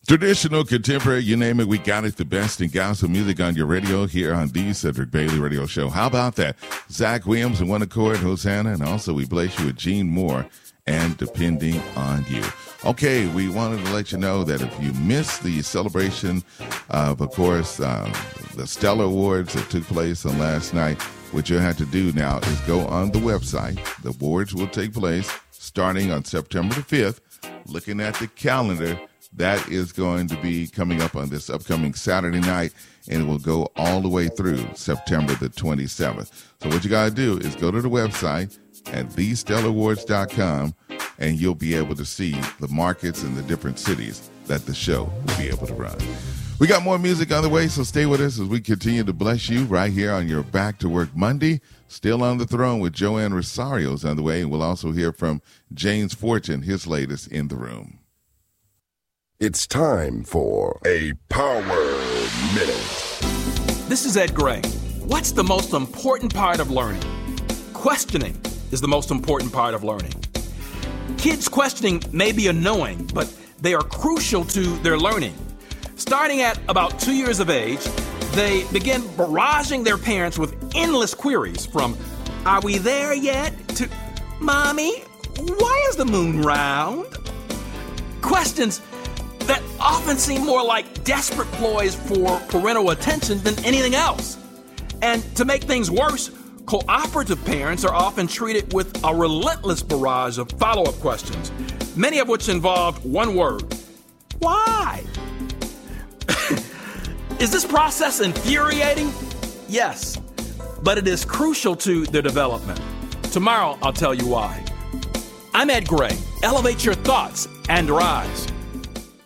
Traditional, contemporary, you name it, we got it. The best in gospel music on your radio here on the Cedric Bailey Radio Show. How about that? Zach Williams and One Accord, Hosanna, and also we bless you with Gene Moore and Depending on You. Okay, we wanted to let you know that if you missed the celebration of course, the Stellar Awards that took place on last night, what you have to do now is go on the website. The awards will take place starting on September the 5th. Looking at the calendar, that is going to be coming up on this upcoming Saturday night, and it will go all the way through September the 27th. So what you got to do is go to the website at thestellarawards.com, and you'll be able to see the markets and the different cities that the show will be able to run. We got more music on the way, so stay with us as we continue to bless you right here on your Back to Work Monday. Still on the Throne with Joanne Rosario's on the way, and we'll also hear from James Fortune, his latest in the room. It's time for a Power Minute. This is Ed Gray. What's the most important part of learning? Questioning is the most important part of learning. Kids questioning may be annoying, but they are crucial to their learning. Starting at about 2 years of age, they begin barraging their parents with endless queries from, "Are we there yet?" to, "Mommy, why is the moon round?" Questions that often seem more like desperate ploys for parental attention than anything else. And to make things worse, cooperative parents are often treated with a relentless barrage of follow-up questions, many of which involved one word: why? Is this process infuriating? Yes, but it is crucial to their development. Tomorrow, I'll tell you why. I'm Ed Gray. Elevate your thoughts and rise.